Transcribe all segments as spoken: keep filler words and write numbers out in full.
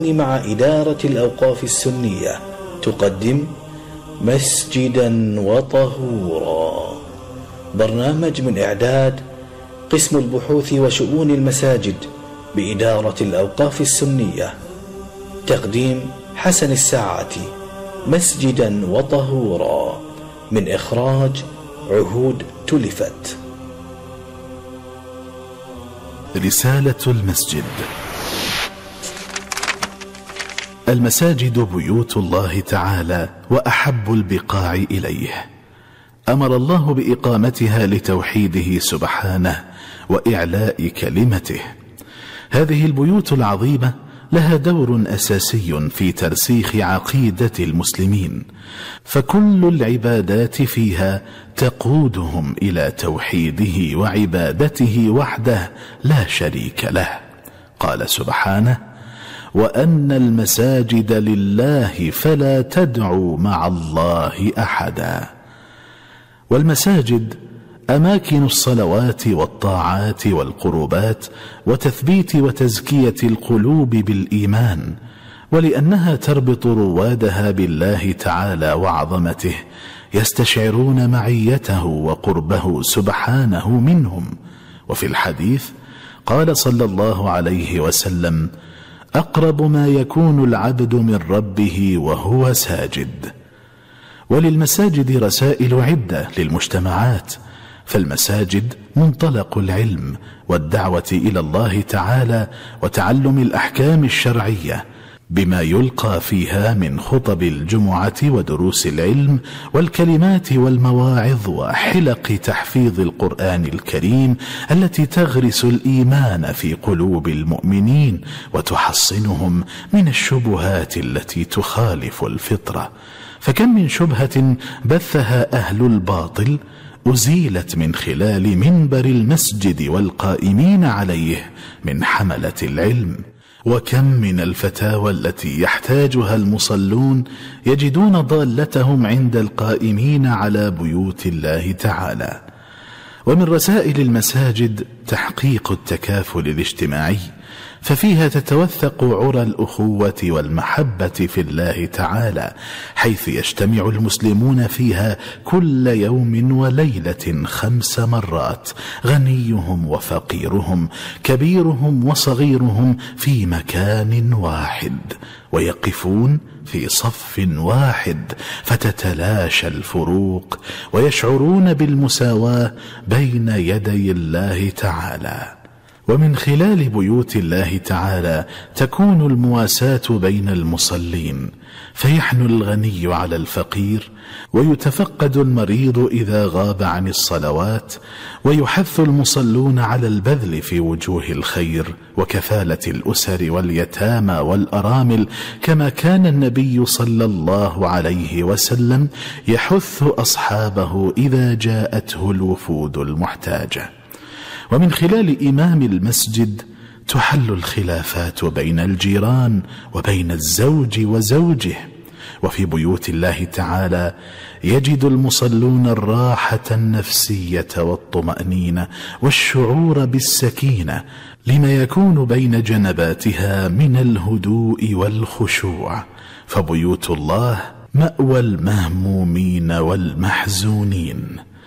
مع إدارة الأوقاف السنية تقدم مسجدا وطهورا، برنامج من إعداد قسم البحوث وشؤون المساجد بإدارة الأوقاف السنية، تقديم حسن الساعاتي. مسجدا وطهورا، من إخراج عهود تلفت. رسالة المسجد. المساجد بيوت الله تعالى وأحب البقاع إليه، أمر الله بإقامتها لتوحيده سبحانه وإعلاء كلمته. هذه البيوت العظيمة لها دور أساسي في ترسيخ عقيدة المسلمين، فكل العبادات فيها تقودهم إلى توحيده وعبادته وحده لا شريك له. قال سبحانه: وأن المساجد لله فلا تدعوا مع الله أحدا. والمساجد أماكن الصلوات والطاعات والقربات وتثبيت وتزكية القلوب بالإيمان، ولأنها تربط روادها بالله تعالى وعظمته، يستشعرون معيته وقربه سبحانه منهم. وفي الحديث قال صلى الله عليه وسلم: أقرب ما يكون العبد من ربه وهو ساجد. وللمساجد رسائل عدة للمجتمعات، فالمساجد منطلق العلم والدعوة إلى الله تعالى وتعلم الأحكام الشرعية، بما يلقى فيها من خطب الجمعة ودروس العلم والكلمات والمواعظ وحلق تحفيظ القرآن الكريم التي تغرس الإيمان في قلوب المؤمنين وتحصنهم من الشبهات التي تخالف الفطرة. فكم من شبهة بثها أهل الباطل أزيلت من خلال منبر المسجد والقائمين عليه من حملة العلم، وكم من الفتاوى التي يحتاجها المصلون يجدون ضالتهم عند القائمين على بيوت الله تعالى. ومن رسائل المساجد تحقيق التكافل الاجتماعي، ففيها تتوثق عرى الأخوة والمحبة في الله تعالى، حيث يجتمع المسلمون فيها كل يوم وليلة خمس مرات، غنيهم وفقيرهم، كبيرهم وصغيرهم، في مكان واحد، ويقفون في صف واحد، فتتلاشى الفروق ويشعرون بالمساواة بين يدي الله تعالى. ومن خلال بيوت الله تعالى تكون المواساة بين المصلين، فيحنو الغني على الفقير، ويتفقد المريض إذا غاب عن الصلوات، ويحث المصلون على البذل في وجوه الخير وكفالة الأسر واليتامى والأرامل، كما كان النبي صلى الله عليه وسلم يحث أصحابه إذا جاءته الوفود المحتاجة. ومن خلال إمام المسجد تحل الخلافات بين الجيران وبين الزوج وزوجه. وفي بيوت الله تعالى يجد المصلون الراحة النفسية والطمأنينة والشعور بالسكينة، لما يكون بين جنباتها من الهدوء والخشوع. فبيوت الله مأوى المهمومين والمحزونين.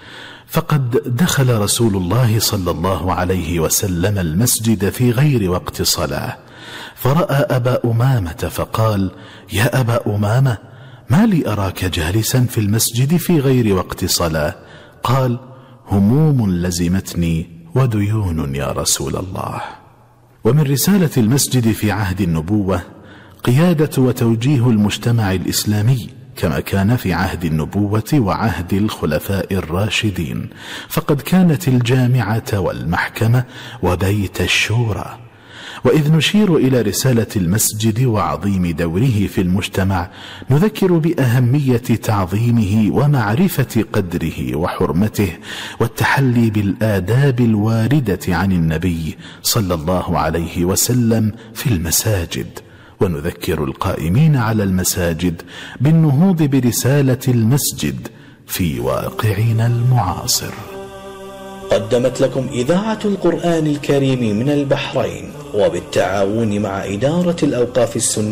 فقد دخل رسول الله صلى الله عليه وسلم المسجد في غير وقت صلاة، فرأى أبا أمامة فقال: يا أبا أمامة، ما لي أراك جالسا في المسجد في غير وقت صلاة؟ قال: هموم لزمتني وديون يا رسول الله. ومن رسالة المسجد في عهد النبوة قيادة وتوجيه المجتمع الإسلامي، كما كان في عهد النبوة وعهد الخلفاء الراشدين، فقد كانت الجامعة والمحكمة وبيت الشورى. وإذ نشير إلى رسالة المسجد وعظيم دوره في المجتمع، نذكر بأهمية تعظيمه ومعرفة قدره وحرمته، والتحلي بالآداب الواردة عن النبي صلى الله عليه وسلم في المساجد. ونذكر القائمين على المساجد بالنهوض برسالة المسجد في واقعنا المعاصر. قدمت لكم إذاعة القرآن الكريم من البحرين وبالتعاون مع إدارة الأوقاف السنية